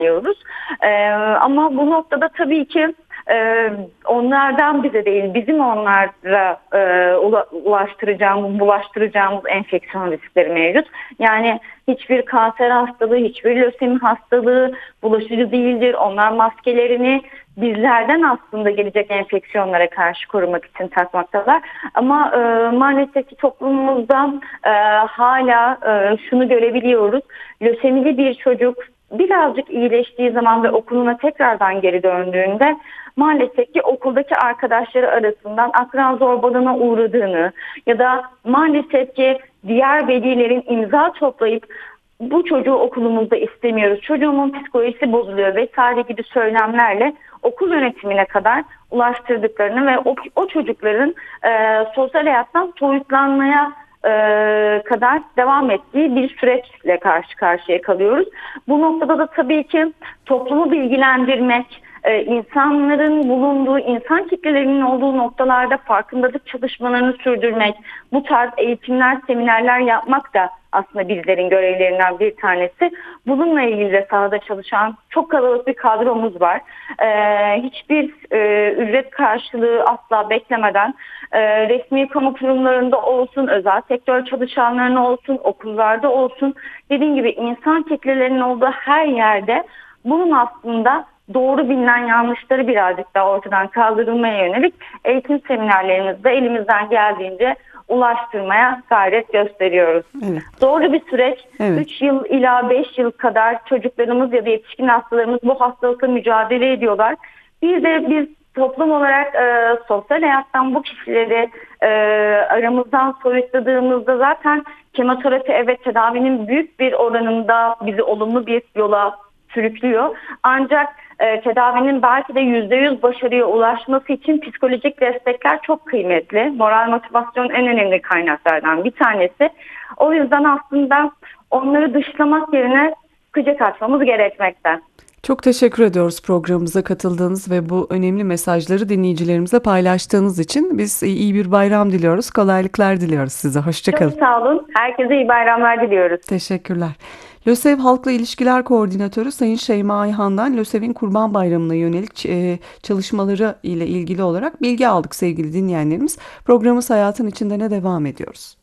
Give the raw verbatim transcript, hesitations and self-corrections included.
diyoruz. Ee, ama bu noktada tabii ki e, onlardan bize değil, bizim onlara e, ula- ulaştıracağımız, bulaştıracağımız enfeksiyon riskleri mevcut. Yani hiçbir kanser hastalığı, hiçbir lösemi hastalığı bulaşıcı değildir. Onlar maskelerini bizlerden aslında gelecek enfeksiyonlara karşı korumak için takmaktalar. Ama e, maalesef ki toplumumuzda e, hala e, şunu görebiliyoruz. Lösemili bir çocuk birazcık iyileştiği zaman ve okuluna tekrardan geri döndüğünde maalesef ki okuldaki arkadaşları arasından akran zorbalığına uğradığını ya da maalesef ki diğer velilerin imza toplayıp bu çocuğu okulumuzda istemiyoruz, çocuğumun psikolojisi bozuluyor vesaire gibi söylemlerle okul yönetimine kadar ulaştırdıklarını ve o, o çocukların e, sosyal hayattan soyutlanmaya e, kadar devam ettiği bir süreçle karşı karşıya kalıyoruz. Bu noktada da tabii ki toplumu bilgilendirmek, e, insanların bulunduğu, insan kitlelerinin olduğu noktalarda farkındalık çalışmalarını sürdürmek, bu tarz eğitimler, seminerler yapmak da aslında bizlerin görevlerinden bir tanesi. Bununla ilgili de sahada çalışan çok kalabalık bir kadromuz var. Ee, hiçbir e, ücret karşılığı asla beklemeden e, resmi kamu kurumlarında olsun, özel sektör çalışanlarına olsun, okullarda olsun, dediğim gibi insan kitlelerinin olduğu her yerde bunun aslında doğru bilinen yanlışları birazcık daha ortadan kaldırılmaya yönelik eğitim seminerlerimizde elimizden geldiğince ulaştırmaya gayret gösteriyoruz. Evet. Doğru bir süreç. Evet. üç yıl ila beş yıl kadar çocuklarımız ya da yetişkin hastalarımız bu hastalıkla mücadele ediyorlar. Bir de biz toplum olarak e, sosyal hayattan bu kişileri e, aramızdan soyutladığımızda zaten kemoterapi evet tedavinin büyük bir oranında bizi olumlu bir yola sürüklüyor. Ancak e, tedavinin belki de yüzde yüz başarıya ulaşması için psikolojik destekler çok kıymetli. Moral motivasyon en önemli kaynaklardan bir tanesi. O yüzden aslında onları dışlamak yerine kucak açmamız gerekmekte. Çok teşekkür ediyoruz programımıza katıldığınız ve bu önemli mesajları dinleyicilerimizle paylaştığınız için. Biz iyi bir bayram diliyoruz, kolaylıklar diliyoruz size. Hoşçakalın. Çok sağ olun. Herkese iyi bayramlar diliyoruz. Teşekkürler. LÖSEV Halkla İlişkiler Koordinatörü Sayın Şeyma Ayhan'dan LÖSEV'in Kurban Bayramı'na yönelik e, çalışmaları ile ilgili olarak bilgi aldık sevgili dinleyenlerimiz. Programımız Hayatın İçinde ne devam ediyoruz.